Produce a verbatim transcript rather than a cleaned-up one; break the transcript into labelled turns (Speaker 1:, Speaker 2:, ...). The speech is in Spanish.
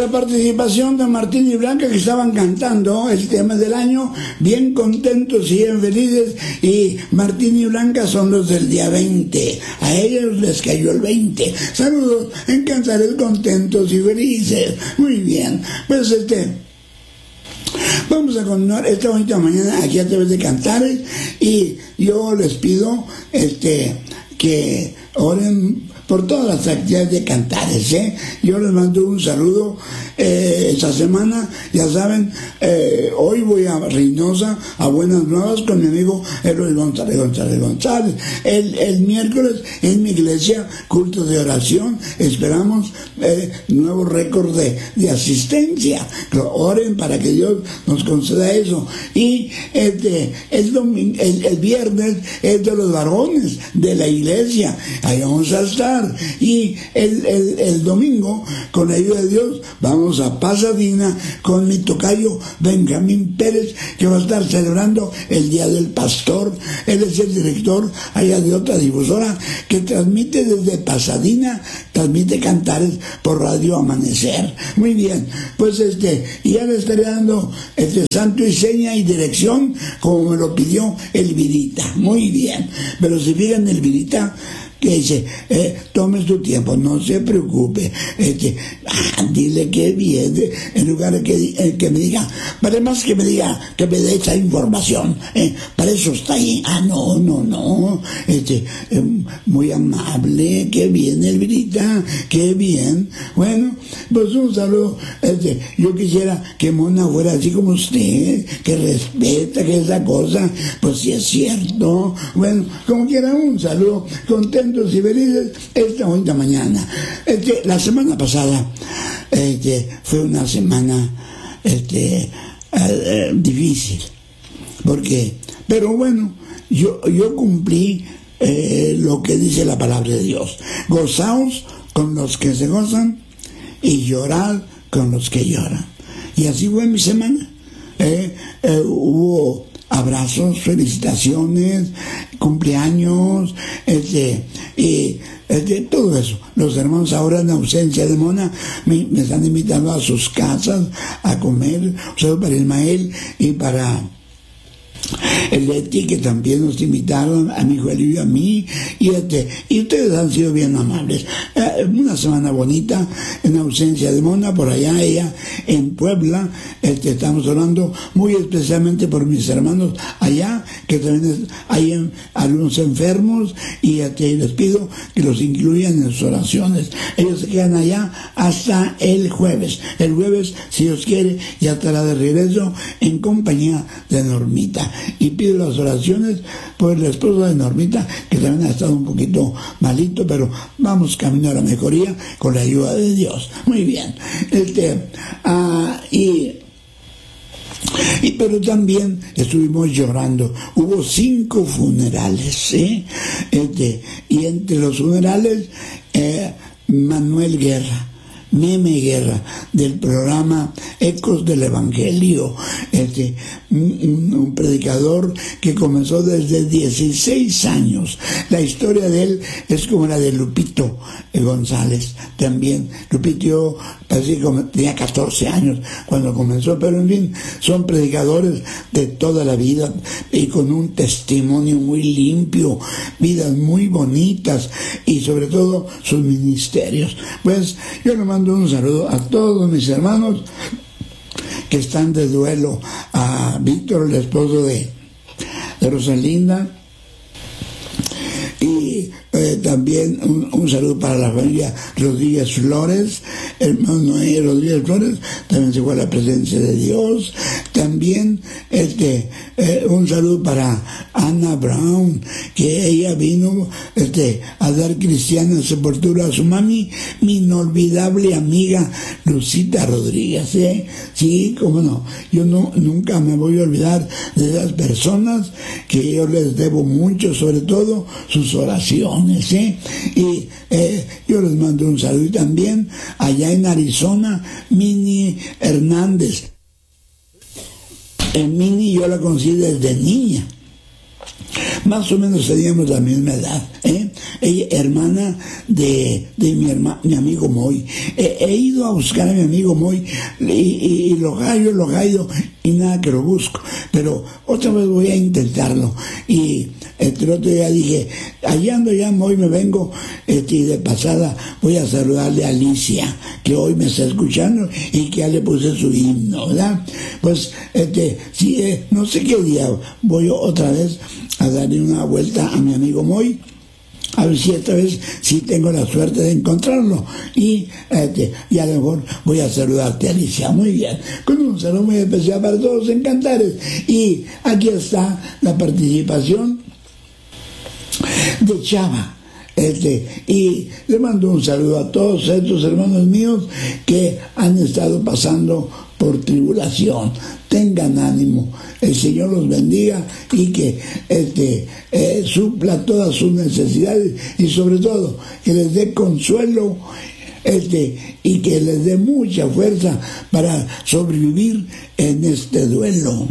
Speaker 1: la participación de Martín y Blanca, que estaban cantando el tema del año, bien contentos y bien felices, y Martín y Blanca son los del día veinte, a ellos les cayó el veinte. Saludos en Cantares contentos y felices. Muy bien, pues este... vamos a continuar esta bonita mañana aquí a través de Cantares, y yo les pido este que oren por todas las actividades de Cantares, ¿eh? Yo les mando un saludo eh, esta semana, ya saben, eh, hoy voy a Reynosa, a Buenas Nuevas, con mi amigo Eloy González González González. El, el miércoles en mi iglesia, culto de oración, esperamos eh, nuevo récord de, de asistencia. Oren para que Dios nos conceda eso. Y este, el, domingo, el, el viernes es de los varones de la iglesia, ahí vamos a estar. Y el, el, el domingo, con la ayuda de Dios, vamos a Pasadena con mi tocayo Benjamín Pérez, que va a estar celebrando el Día del Pastor. Él es el director allá de otra difusora que transmite desde Pasadena, transmite Cantares por Radio Amanecer. Muy bien, pues este, y ya le estaré dando este santo y seña y dirección como me lo pidió el Virita. Muy bien, pero si fijan, el Virita que dice, eh, tome su tiempo, no se preocupe, este, ah, dile que viene, en lugar de que, eh, que me diga, para más que me diga, que me dé esa información, eh, para eso está ahí. Ah, no, no, no, este, eh, muy amable, que bien, Elvirita, que bien. Bueno, pues un saludo. Este, yo quisiera que Mona fuera así como usted, que respeta, que esa cosa, pues sí es cierto. Bueno, como quiera, un saludo, contento y felices esta bonita mañana. Este, la semana pasada este, fue una semana este, eh, eh, difícil, porque, pero bueno, yo, yo cumplí eh, lo que dice la palabra de Dios. Gozaos con los que se gozan y llorad con los que lloran. Y así fue mi semana. Eh, eh, hubo abrazos, felicitaciones, cumpleaños, este, y este, todo eso. Los hermanos ahora en ausencia de Mona me, me están invitando a sus casas a comer, o sea, para Ismael y para el Leti, que también nos invitaron, a mi hijo Elio y a mí, y, este, y ustedes han sido bien amables. Eh, una semana bonita en ausencia de Mona, por allá ella en Puebla. Este, estamos orando muy especialmente por mis hermanos allá, que también es, hay en, algunos enfermos, y este, les pido que los incluyan en sus oraciones. Ellos se quedan allá hasta el jueves. El jueves, si Dios quiere, ya estará de regreso en compañía de Normita. Y pido las oraciones por el esposo de Normita, que también ha estado un poquito malito, pero vamos camino a la mejoría con la ayuda de Dios. Muy bien. Este, ah, y Y, pero también estuvimos llorando. Hubo cinco funerales, ¿eh? Este, y entre los funerales, eh, Manuel Guerra, Meme Guerra, del programa Ecos del Evangelio, este, un, un predicador que comenzó desde dieciséis años. La historia de él es como la de Lupito González, también. Lupito parece que tenía catorce años cuando comenzó, pero en fin, son predicadores de toda la vida y con un testimonio muy limpio, vidas muy bonitas y sobre todo sus ministerios. Pues yo le mando un saludo a todos mis hermanos que están de duelo, a Víctor, el esposo de, de Rosalinda, y eh, también un, un saludo para la familia Rodríguez Flores, hermano Noé Rodríguez Flores, también se fue a la presencia de Dios. También este eh, un saludo para Ana Brown, que ella vino este a dar cristiana sepultura a su mami, mi inolvidable amiga Lucita Rodríguez, ¿eh? Sí, cómo no, yo no, nunca me voy a olvidar de esas personas que yo les debo mucho, sobre todo sus oraciones, ¿eh? Y eh, yo les mando un saludo. Y también allá en Arizona, Mini Hernández. En Mini yo la conocí desde niña, Más o menos teníamos la misma edad, ¿eh? Ella, hermana de, de mi, herma, mi amigo Moy. Eh, he ido a buscar a mi amigo Moy y, y, y lo gallo, lo gallo y nada que lo busco. Pero otra vez voy a intentarlo. Y el otro día dije, allá ando ya Moy, me vengo, este, y de pasada voy a saludarle a Alicia, que hoy me está escuchando y que ya le puse su himno, ¿verdad? Pues, este, sí, eh, no sé qué día voy otra vez a darle una vuelta a mi amigo Moy, a ver si esta vez sí tengo la suerte de encontrarlo, y, este, y a lo mejor voy a saludarte, Alicia. Muy bien, con un saludo muy especial para todos los encantares. Y aquí está la participación de Chava. Este, y le mando un saludo a todos estos hermanos míos que han estado pasando por tribulación. Tengan ánimo, el Señor los bendiga y que este, eh, supla todas sus necesidades, y sobre todo que les dé consuelo, este, y que les dé mucha fuerza para sobrevivir en este duelo.